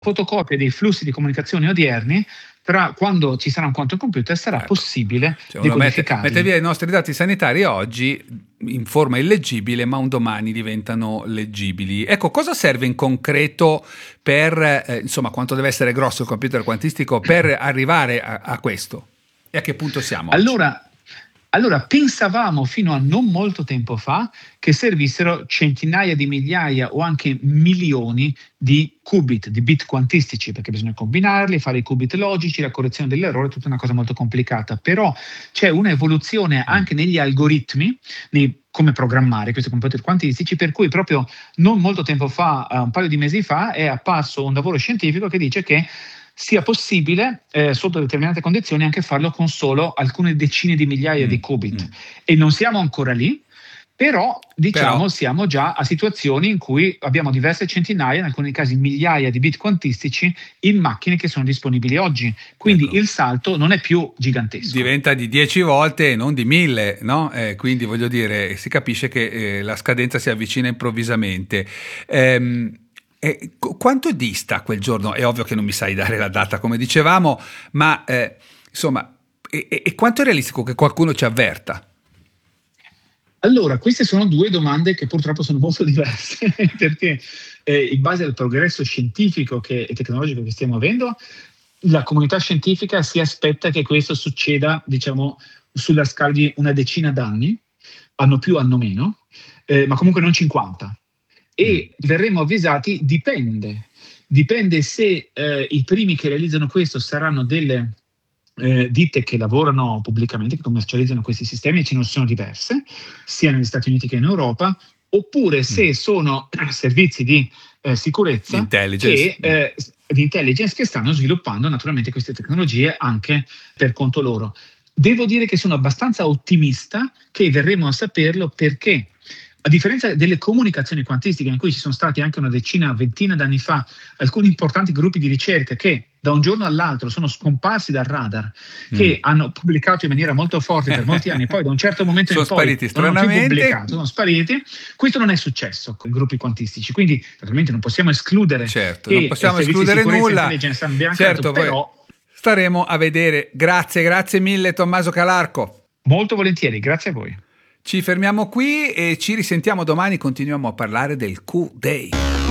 fotocopia dei flussi di comunicazione odierni, tra quando ci sarà un quantum computer sarà possibile decodificarli. Mette via i nostri dati sanitari oggi in forma illeggibile, ma un domani diventano leggibili. Ecco, cosa serve in concreto per, insomma, quanto deve essere grosso il computer quantistico per arrivare a questo? E a che punto siamo oggi? Allora, pensavamo fino a non molto tempo fa che servissero centinaia di migliaia o anche milioni di qubit, di bit quantistici, perché bisogna combinarli, fare i qubit logici, la correzione dell'errore, tutta una cosa molto complicata. Però c'è un'evoluzione anche negli algoritmi, come programmare questi computer quantistici, per cui proprio non molto tempo fa, un paio di mesi fa, è apparso un lavoro scientifico che dice che sia possibile, sotto determinate condizioni, anche farlo con solo alcune decine di migliaia di qubit. E non siamo ancora lì, però siamo già a situazioni in cui abbiamo diverse centinaia, in alcuni casi migliaia di bit quantistici in macchine che sono disponibili oggi. Quindi il salto non è più gigantesco. Diventa di 10 volte e non di 1000, no? Quindi voglio dire, si capisce che la scadenza si avvicina improvvisamente. Quanto dista quel giorno? È ovvio che non mi sai dare la data, come dicevamo, ma insomma, e quanto è realistico che qualcuno ci avverta? Allora, queste sono due domande che purtroppo sono molto diverse, perché in base al progresso scientifico e tecnologico che stiamo avendo, la comunità scientifica si aspetta che questo succeda, diciamo, sulla scala di una decina d'anni, anno più, anno meno, ma comunque non 50. E verremo avvisati, dipende se i primi che realizzano questo saranno delle ditte che lavorano pubblicamente, che commercializzano questi sistemi, e ce ne sono diverse, sia negli Stati Uniti che in Europa, oppure se sono servizi di sicurezza, di intelligence che stanno sviluppando naturalmente queste tecnologie anche per conto loro. Devo dire che sono abbastanza ottimista che verremo a saperlo, perché a differenza delle comunicazioni quantistiche, in cui ci sono stati anche una ventina d'anni fa alcuni importanti gruppi di ricerca che da un giorno all'altro sono scomparsi dal radar, che hanno pubblicato in maniera molto forte per molti anni, poi da un certo momento in poi non hanno più pubblicato, sono spariti. Questo non è successo con i gruppi quantistici, quindi naturalmente non possiamo escludere non possiamo escludere nulla, però staremo a vedere. Grazie mille Tommaso Calarco. Molto volentieri, grazie a voi. Ci fermiamo qui e ci risentiamo domani, continuiamo a parlare del Q-Day.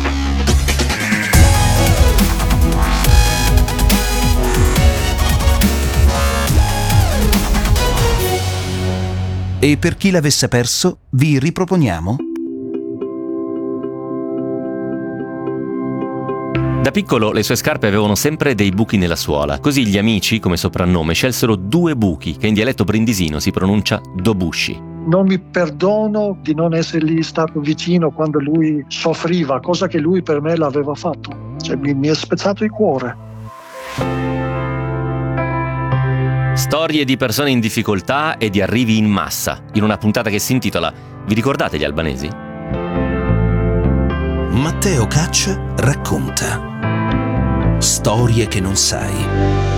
E per chi l'avesse perso, vi riproponiamo. Da piccolo le sue scarpe avevano sempre dei buchi nella suola, così gli amici, come soprannome, scelsero due buchi, che in dialetto brindisino si pronuncia dobushi. Non mi perdono di non essergli stato vicino quando lui soffriva, cosa che lui per me l'aveva fatto. Cioè, mi è spezzato il cuore. Storie di persone in difficoltà e di arrivi in massa, in una puntata che si intitola Vi ricordate gli albanesi? Matteo Caccia racconta storie che non sai.